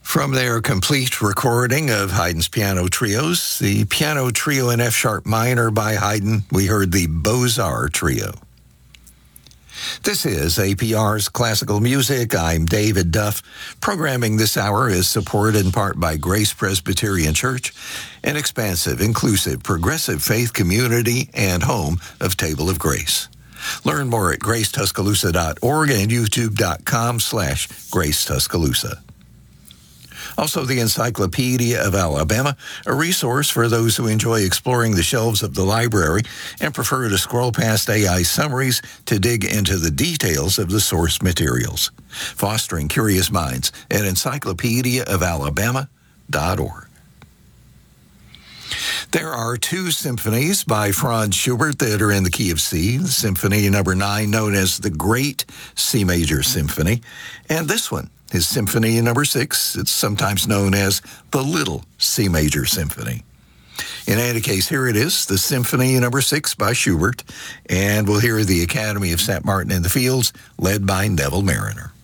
From their complete recording of Haydn's piano trios, the piano trio in F-sharp minor by Haydn, we heard the Beaux-Arts Trio. This is APR's Classical Music. I'm David Duff. Programming this hour is supported in part by Grace Presbyterian Church, an expansive, inclusive, progressive faith community and home of Table of Grace. Learn more at gracetuscaloosa.org and youtube.com/GraceTuscaloosa. Also, the Encyclopedia of Alabama, a resource for those who enjoy exploring the shelves of the library and prefer to scroll past AI summaries to dig into the details of the source materials. Fostering curious minds at encyclopediaofalabama.org. There are two symphonies by Franz Schubert that are in the key of C. Symphony number 9, known as the Great C Major Symphony, and this one is Symphony number 6. It's sometimes known as the Little C Major Symphony. In any case, here it is, the Symphony number 6 by Schubert, and we'll hear the Academy of St. Martin in the Fields, led by Neville Mariner.